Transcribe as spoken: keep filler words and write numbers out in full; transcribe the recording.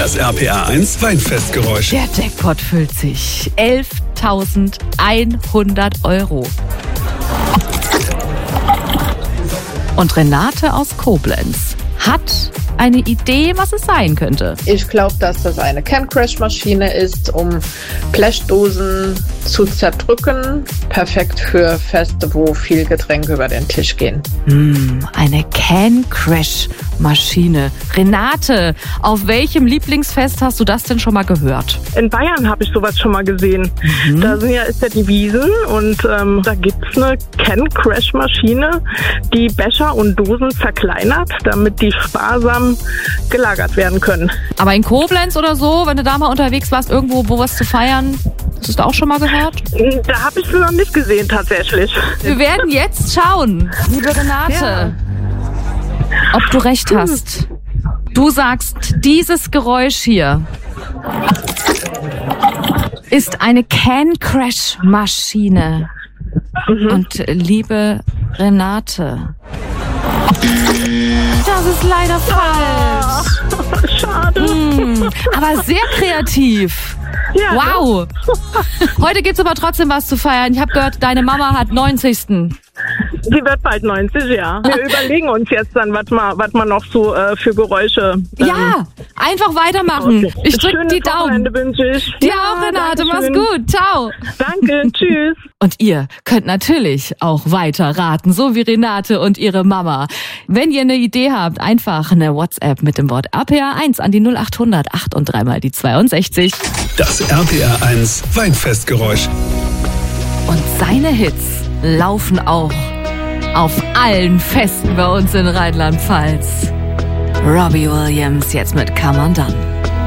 Das R P R eins Weinfestgeräusch. Der Jackpot füllt sich. elftausendeinhundert Euro. Und Renate aus Koblenz hat eine Idee, was es sein könnte. Ich glaube, dass das eine Can-Crash-Maschine ist, um Blechdosen zu zerdrücken. Perfekt für Feste, wo viel Getränke über den Tisch gehen. Mm, eine Can-Crash-Maschine. Renate, auf welchem Lieblingsfest hast du das denn schon mal gehört? In Bayern habe ich sowas schon mal gesehen. Mhm. Da sind ja, ist ja die Wiesn und ähm, da gibt es eine Can-Crash-Maschine, die Becher und Dosen zerkleinert, damit die sparsam gelagert werden können. Aber in Koblenz oder so, wenn du da mal unterwegs warst, irgendwo, wo was zu feiern, hast du es da auch schon mal gehört? Da habe ich es noch nicht gesehen, tatsächlich. Wir werden jetzt schauen, liebe Renate, ja, ob du recht hast. Du sagst, dieses Geräusch hier ist eine Can-Crash-Maschine. Mhm. Und liebe Renate, das ist leider falsch. Oh, schade. Mm, aber sehr kreativ. Ja, wow. Heute gibt's aber trotzdem was zu feiern. Ich habe gehört, deine Mama hat neunzigsten Sie wird bald neunzig, ja. Wir überlegen uns jetzt dann, was man, was man noch so äh, für Geräusche... Ähm, ja, einfach weitermachen. Okay. Ich drücke die Daumen. Wünsche ich. Dir ja, auch, Renate. Mach's gut. Ciao. Danke. Tschüss. Und ihr könnt natürlich auch weiter raten, so wie Renate und ihre Mama. Wenn ihr eine Idee habt, einfach eine WhatsApp mit dem Wort R P R eins an die null acht hundert acht und drei mal die zweiundsechzig. Das R P R eins Weinfestgeräusch. Und seine Hits laufen auch auf allen Festen bei uns in Rheinland-Pfalz. Robbie Williams jetzt mit Come On Done.